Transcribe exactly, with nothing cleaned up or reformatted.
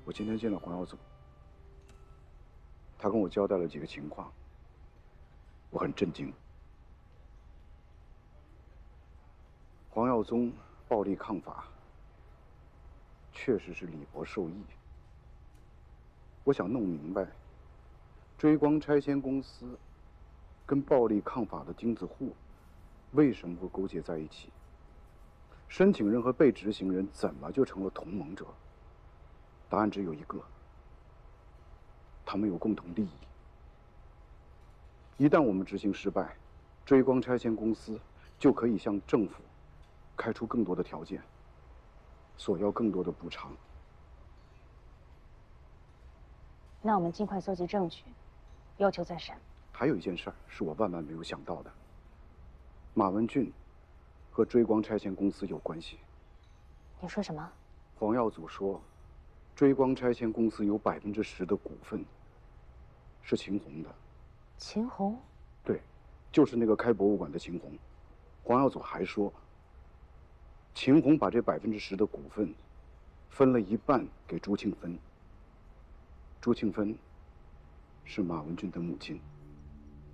我今天见了黄耀祖，他跟我交代了几个情况，我很震惊。黄耀宗暴力抗法，确实是李博授意。我想弄明白，追光拆迁公司跟暴力抗法的钉子户为什么会勾结在一起？申请人和被执行人怎么就成了同盟者？答案只有一个：他们有共同利益。一旦我们执行失败，追光拆迁公司就可以向政府开出更多的条件，索要更多的补偿。 那我们尽快搜集证据，要求再审。 还有一件事儿是我万万没有想到的，马文俊和追光拆迁公司有关系。 你说什么？ 黄耀祖说，追光拆迁公司有百分之十的股份是秦红的。 秦红？ 对，就是那个开博物馆的秦红。黄耀祖还说，秦红把这百分之十的股份分了一半给朱庆芬。朱庆芬是马文俊的母亲。